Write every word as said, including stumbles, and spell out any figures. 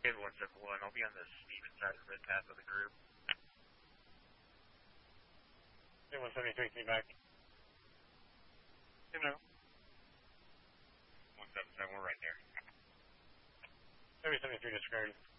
David one seven one, I'll be on the Steven side of the red path of the group. David one seventy-three, feedback. You know. one seven seven, we're right there. David seventy-three, disregard.